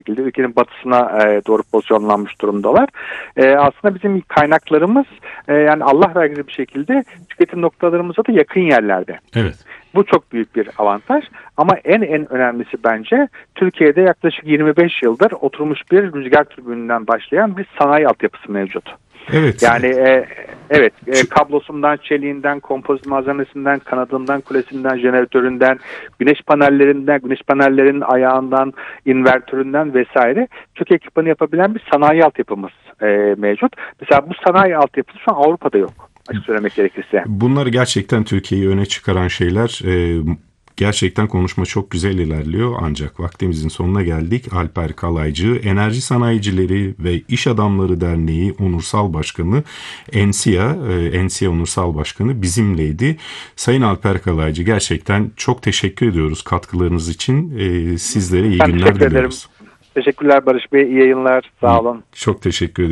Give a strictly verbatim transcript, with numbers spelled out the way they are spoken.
şekilde ülkenin batısına e, doğru pozisyonlanmış durumdalar. E, aslında bizim kaynaklarımız e, yani Allah vergisi bir şekilde tüketim noktalarımıza da yakın yerlerde. Evet. Bu çok büyük bir avantaj ama en en önemlisi bence Türkiye'de yaklaşık yirmi beş yıldır oturmuş bir rüzgar türbininden başlayan bir sanayi altyapısı mevcut. Evet. Yani e, evet e, kablosundan, çeliğinden, kompozit malzemesinden, kanadından, kulesinden, jeneratöründen, güneş panellerinden, güneş panellerinin ayağından, invertöründen vesaire çok ekipmanı yapabilen bir sanayi altyapımız e, mevcut. Mesela bu sanayi altyapısı şu an Avrupa'da yok. Açık söylemek gerekirse. Bunlar gerçekten Türkiye'yi öne çıkaran şeyler. Ee, gerçekten konuşma çok güzel ilerliyor ancak vaktimizin sonuna geldik. Alper Kalaycı, Enerji Sanayicileri ve İş Adamları Derneği Onursal Başkanı, ENSİA, e, ENSİA Onursal Başkanı bizimleydi. Sayın Alper Kalaycı, gerçekten çok teşekkür ediyoruz katkılarınız için. E, sizlere iyi Ben günler teşekkür diliyoruz. ederim. Teşekkürler Barış Bey, iyi yayınlar, sağ olun. Çok teşekkür ederim.